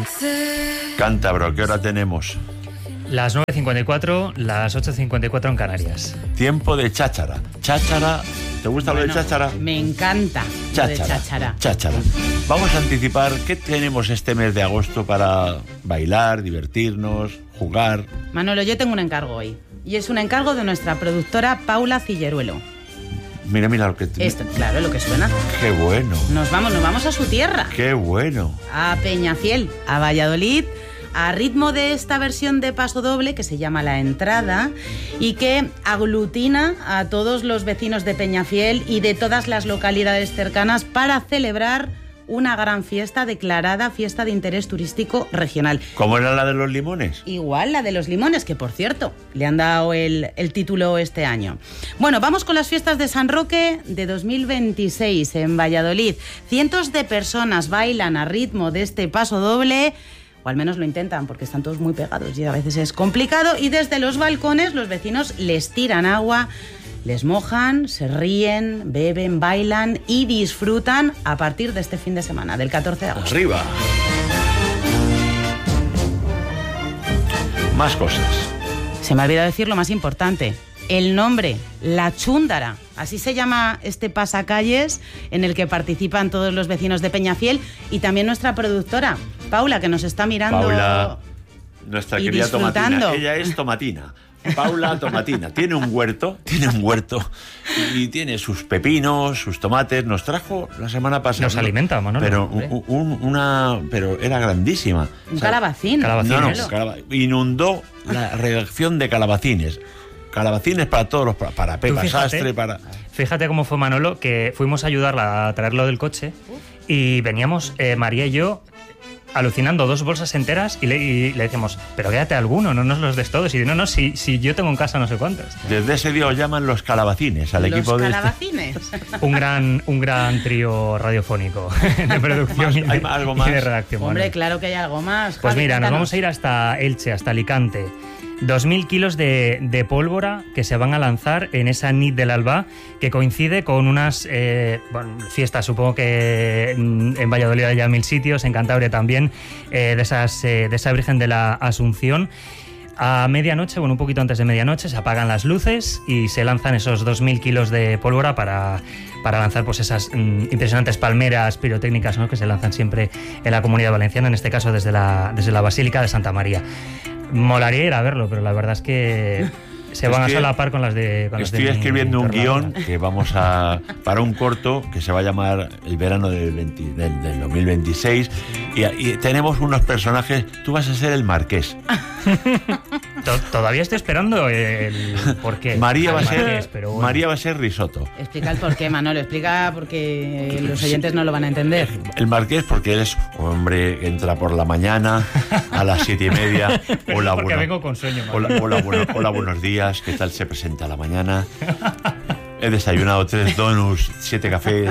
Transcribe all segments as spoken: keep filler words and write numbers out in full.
Cántabro, ¿qué hora tenemos? Las nueve cincuenta y cuatro, las ocho cincuenta y cuatro en Canarias. Tiempo de cháchara. Cháchara, ¿te gusta bueno, lo de cháchara? Me encanta cháchara, lo de cháchara. Cháchara. Vamos a anticipar qué tenemos este mes de agosto para bailar, divertirnos, jugar. Manolo, yo tengo un encargo hoy. Y es un encargo de nuestra productora Paula Cilleruelo. Mira, mira lo que... Esto, claro, lo que suena. ¡Qué bueno! Nos vamos, nos vamos a su tierra. ¡Qué bueno! A Peñafiel, a Valladolid, a ritmo de esta versión de paso doble que se llama La Entrada y que aglutina a todos los vecinos de Peñafiel y de todas las localidades cercanas para celebrar una gran fiesta declarada fiesta de interés turístico regional. ¿Cómo era la de los limones? Igual la de los limones, que por cierto, le han dado el, el título este año. Bueno, vamos con las fiestas de San Roque de dos mil veintiséis en Valladolid. Cientos de personas bailan a ritmo de este paso doble, o al menos lo intentan, porque están todos muy pegados y a veces es complicado, y desde los balcones los vecinos les tiran agua, les mojan, se ríen, beben, bailan y disfrutan a partir de este fin de semana, del catorce de agosto. ¡Arriba! Más cosas. Se me ha olvidado decir lo más importante. El nombre, La Chúndara. Así se llama este pasacalles en el que participan todos los vecinos de Peñafiel y también nuestra productora, Paula, que nos está mirando. Paula, nuestra y querida disfrutando. Tomatina. Ella es Tomatina. Paula Tomatina. Tiene un huerto, tiene un huerto y tiene sus pepinos, sus tomates. Nos trajo la semana pasada. Nos alimenta, Manolo. Pero un, un, una, pero era grandísima. Un o sea, calabacín. calabacín. No, no, calaba, inundó la redacción de calabacines. Calabacines para todos los... Para Pepa fíjate, Sastre, para... Fíjate cómo fue Manolo, que fuimos a ayudarla a traerlo del coche y veníamos eh, María y yo alucinando dos bolsas enteras y le, y le decimos, pero quédate alguno, no nos los des todos. Y de, no, no, si, si yo tengo en casa no sé cuántos. Desde ese día os llaman los calabacines al los equipo de calabacines. Este. Un gran, un gran trío radiofónico de producción Más, y, de, ¿hay algo más? y de redacción. Hombre, Bueno. claro que hay algo más. Pues Javi, mira, nos cuéntanos. vamos a ir hasta Elche, hasta Alicante. Dos mil kilos de, de pólvora que se van a lanzar en esa nit del Alba, que coincide con unas eh, bueno, fiestas, supongo que en Valladolid hay ya mil sitios, en Cantabria también, eh, de, esas, eh, de esa Virgen de la Asunción. A medianoche, bueno, un poquito antes de medianoche, se apagan las luces y se lanzan esos dos mil kilos de pólvora para, para lanzar pues esas mm, impresionantes palmeras pirotécnicas, ¿no?, que se lanzan siempre en la Comunidad Valenciana, en este caso desde la, desde la Basílica de Santa María. Molaría ir a verlo, pero la verdad es que se van estoy, a solapar con las de con Estoy las de escribiendo un guión Torlavega. que vamos a... para un corto que se va a llamar El verano del, veinte, del, del dos mil veintiséis y, y tenemos unos personajes... Tú vas a ser el marqués. Todavía estoy esperando el por qué. María va a ser, Marqués, pero bueno. María va a ser risotto. Explica el porqué, Manolo, explica porque los oyentes no lo van a entender. El marqués porque él es un hombre que entra por la mañana a las siete y media. Hola, porque bueno, vengo con sueño. hola, hola, bueno, hola, buenos días. ¿Qué tal se presenta la mañana? He desayunado tres donuts, siete cafés.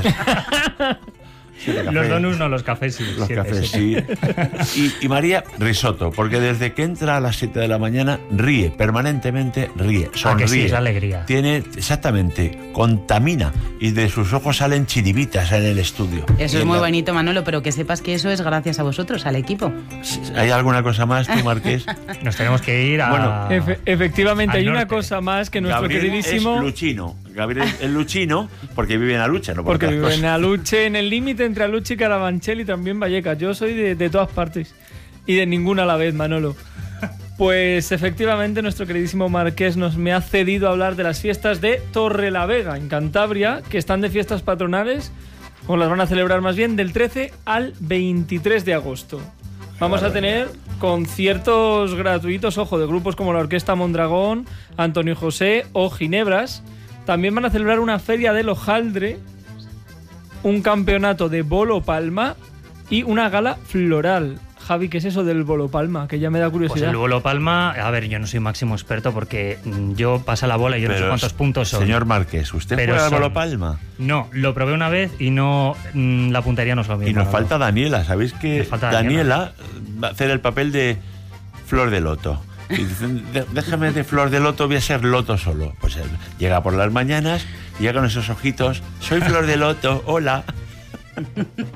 Siete Los cafés. donuts no, los cafés sí. Los siete, cafés, siete. sí. Y, y María, risotto, porque desde que entra a las siete de la mañana ríe, permanentemente ríe, sonríe. Ah, que sí, es la alegría. Tiene, exactamente, contamina y de sus ojos salen chiribitas en el estudio. Eso Y es muy la- bonito, Manolo, pero que sepas que eso es gracias a vosotros, al equipo. ¿Hay alguna cosa más, tú, Marqués? Nos tenemos que ir a... Bueno, Efe- efectivamente, al hay una norte. cosa más que nuestro Gabriel queridísimo... es Luchino. Gabriel es Luchino porque vive en Aluche, no por Porque otras vive en cosas. Aluche, en el límite entre Aluche y Carabanchel y también Vallecas. Yo soy de, de todas partes y de ninguna a la vez, Manolo. Pues efectivamente nuestro queridísimo Marqués nos me ha cedido a hablar de las fiestas de Torrelavega, en Cantabria, que están de fiestas patronales, o las van a celebrar más bien, del trece al veintitrés de agosto. Vamos a tener conciertos gratuitos, ojo, de grupos como la Orquesta Mondragón, Antonio José o Ginebras. También van a celebrar una feria del hojaldre, un campeonato de bolo palma y una gala floral. Javi, ¿qué es eso del bolo palma? Que ya me da Pues curiosidad. el bolo palma, a ver, yo no soy máximo experto porque mm, yo pasa la bola y yo no sé Pero, cuántos puntos son. Señor Marqués, ¿usted Pero juega al son- Bolo Palma? No, lo probé una vez y no mm, la puntería no es lo mismo. Y nos ¿no? falta Daniela. ¿Sabéis que Nos falta Daniela va a hacer el papel de Flor de Loto? Y dicen, "De- déjame de Flor de Loto, voy a ser Loto solo". Pues él llega por las mañanas, llega con esos ojitos, soy Flor de Loto, hola.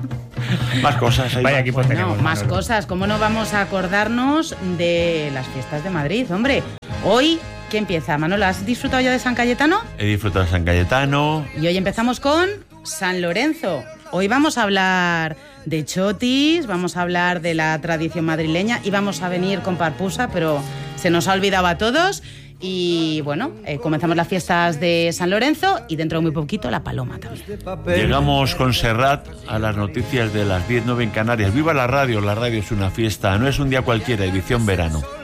Más cosas. Ahí Vaya va. equipo Bueno, tenemos. más Manolo. cosas. ¿Cómo no vamos a acordarnos de las fiestas de Madrid? Hombre, hoy, ¿qué empieza? Manolo, ¿has disfrutado ya de San Cayetano? He disfrutado de San Cayetano. Y hoy empezamos con San Lorenzo. Hoy vamos a hablar de chotis, vamos a hablar de la tradición madrileña y vamos a venir con Parpusa, pero se nos ha olvidado a todos. Y bueno, eh, comenzamos las fiestas de San Lorenzo y dentro de muy poquito la Paloma también. Llegamos con Serrat a las noticias de las diez nueve en Canarias. ¡Viva la radio! La radio es una fiesta, no es un día cualquiera, edición verano.